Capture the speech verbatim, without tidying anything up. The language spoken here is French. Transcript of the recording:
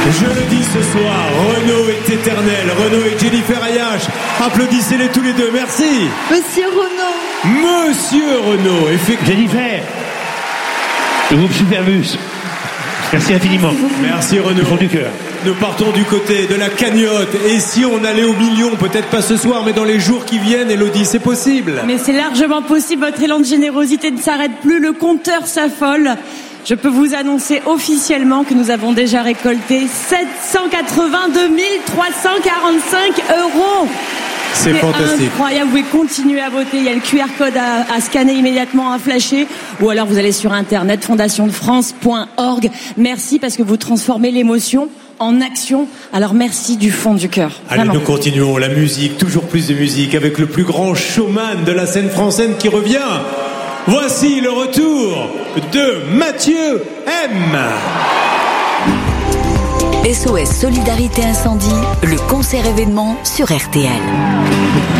Je le dis ce soir, Renaud est éternel. Renaud et Jennifer Ayache. Applaudissez-les tous les deux. Merci. Monsieur Renaud. Monsieur Renaud, effectivement. Jennifer, le groupe Superbus. Merci infiniment. Merci Renaud. Du fond du cœur. Nous partons du côté de la cagnotte. Et si on allait au million, peut-être pas ce soir, mais dans les jours qui viennent, Elodie, c'est possible. Mais c'est largement possible. Votre élan de générosité ne s'arrête plus. Le compteur s'affole. Je peux vous annoncer officiellement que nous avons déjà récolté sept cent quatre-vingt-deux mille trois cent quarante-cinq euros. C'est fantastique. Incroyable. Vous pouvez continuer à voter. Il y a le Q R code à, à scanner immédiatement, à flasher. Ou alors vous allez sur internet, fondation de france point org. Merci parce que vous transformez l'émotion en action. Alors merci du fond du cœur. Allez, Vraiment. nous continuons. La musique, toujours plus de musique, avec le plus grand showman de la scène française qui revient. Voici le retour de Mathieu M. S O S Solidarité Incendie, le concert événement sur R T L.